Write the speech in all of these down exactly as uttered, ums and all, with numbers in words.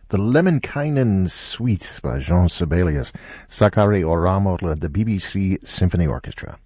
The Lemminkainen Suite by Jean Sibelius. Sakari Oramo led the B B C Symphony Orchestra.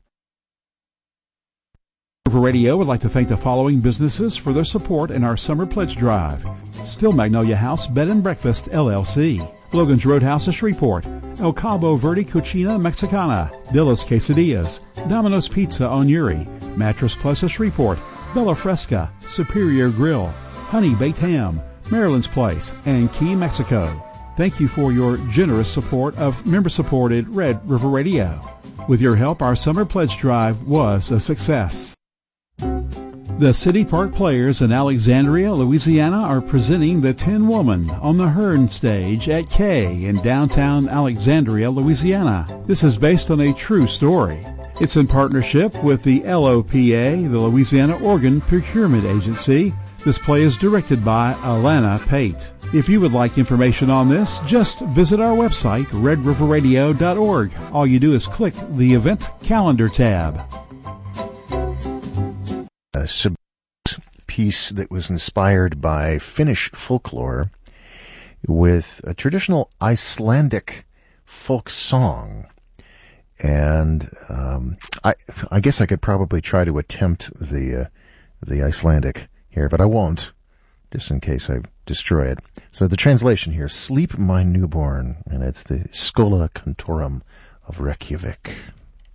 River Radio would like to thank the following businesses for their support in our summer pledge drive. Still Magnolia House Bed and Breakfast, L L C. Logan's Roadhouse of Shreveport. El Cabo Verde Cucina Mexicana. Dilla's Quesadillas. Domino's Pizza on Uri. Mattress Plus of Shreveport. Bella Fresca. Superior Grill. Honey Baked Ham. Maryland's Place. And Key, Mexico. Thank you for your generous support of member-supported Red River Radio. With your help, our summer pledge drive was a success. The City Park Players in Alexandria, Louisiana are presenting The Tin Woman on the Hearn stage at K in downtown Alexandria, Louisiana. This is based on a true story. It's in partnership with the L O P A, the Louisiana Organ Procurement Agency. This play is directed by Alana Pate. If you would like information on this, just visit our website, red river radio dot org. All you do is click the Event Calendar tab. A piece that was inspired by Finnish folklore with a traditional Icelandic folk song. And um, I, I guess I could probably try to attempt the uh, the Icelandic here, but I won't, just in case I destroy it. So the translation here, Sleep My Newborn, and it's the Schola Cantorum of Reykjavik.